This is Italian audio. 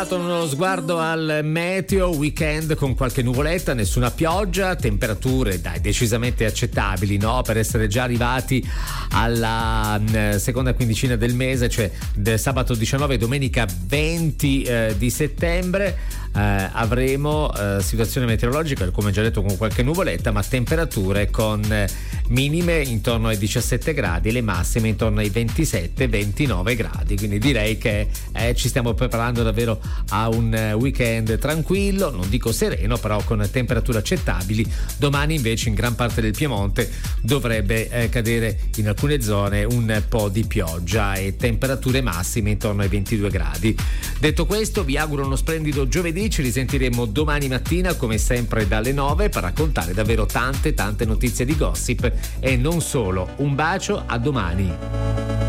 Uno sguardo al meteo, weekend con qualche nuvoletta, nessuna pioggia, temperature decisamente accettabili, no? Per essere già arrivati alla seconda quindicina del mese, cioè sabato 19 e domenica 20 di settembre. Avremo situazione meteorologica come già detto con qualche nuvoletta, ma temperature con minime intorno ai 17 gradi e le massime intorno ai 27-29 gradi, quindi direi che ci stiamo preparando davvero a un weekend tranquillo, non dico sereno, però con temperature accettabili. Domani invece in gran parte del Piemonte dovrebbe cadere in alcune zone un po' di pioggia e temperature massime intorno ai 22 gradi. Detto questo, vi auguro uno splendido giovedì, ci risentiremo domani mattina come sempre dalle 9 per raccontare davvero tante notizie di gossip e non solo. Un bacio, a domani.